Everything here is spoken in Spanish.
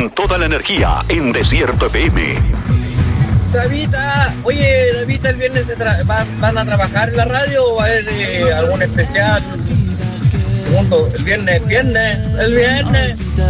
con toda la energía en Desierto FM. Davita, oye, Davita, ¿el viernes van a trabajar en la radio o va a haber algún especial? El viernes.